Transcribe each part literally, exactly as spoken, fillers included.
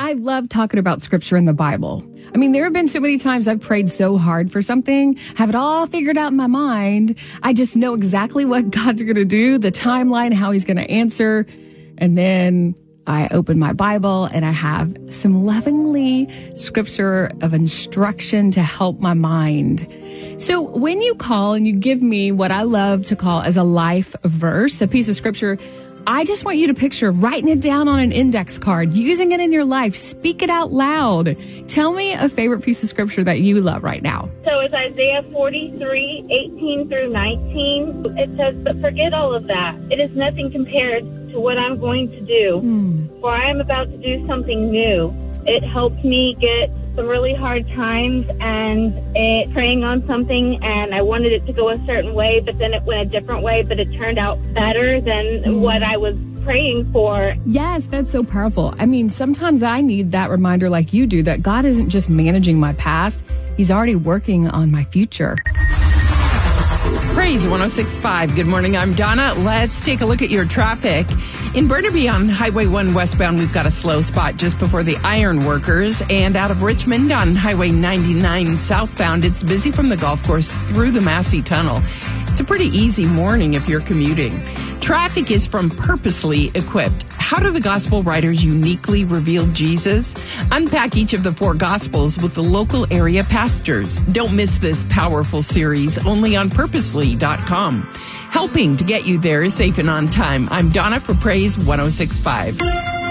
I love talking about scripture in the Bible. I mean, there have been so many times I've prayed so hard for something, have it all figured out in my mind. I just know exactly what God's going to do, the timeline, how he's going to answer. And then I open my Bible and I have some lovingly scripture of instruction to help my mind. So when you call and you give me what I love to call as a life verse, a piece of scripture, I just want you to picture writing it down on an index card, using it in your life, speak it out loud. Tell me a favorite piece of scripture that you love right now. So it's Isaiah forty-three, eighteen through nineteen. It says, but forget all of that. It is nothing compared to what I'm going to do. Mm. For I am about to do something new. It helped me get some really hard times and it, praying on something, and I wanted it to go a certain way, but then it went a different way, but it turned out better than mm. what I was praying for. Yes, that's so powerful. I mean, sometimes I need that reminder like you do, that God isn't just managing my past, he's already working on my future. Praise one oh six point five. Good morning, I'm Donna. Let's take a look at your traffic. In Burnaby on Highway one westbound, we've got a slow spot just before the Iron Workers. And out of Richmond on Highway ninety-nine southbound, it's busy from the golf course through the Massey Tunnel. It's a pretty easy morning if you're commuting. Traffic is from Purposely Equipped. How do the gospel writers uniquely reveal Jesus? Unpack each of the four gospels with the local area pastors. Don't miss this powerful series only on purposely dot com. Helping to get you there safe and on time. I'm Donna for Praise one oh six point five.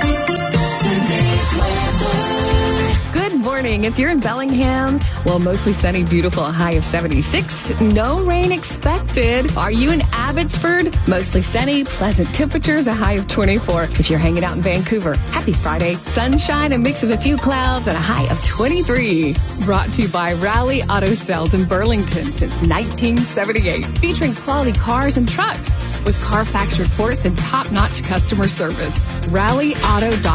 Good morning. If you're in Bellingham, well, mostly sunny, beautiful, a high of seventy-six. No rain expected. Are you in Abbotsford? Mostly sunny, pleasant temperatures, a high of twenty-four. If you're hanging out in Vancouver, happy Friday. Sunshine, a mix of a few clouds, and a high of twenty-three. Brought to you by Rally Auto Sales in Burlington since nineteen seventy-eight. Featuring quality cars and trucks with Carfax reports and top-notch customer service. rally auto dot com.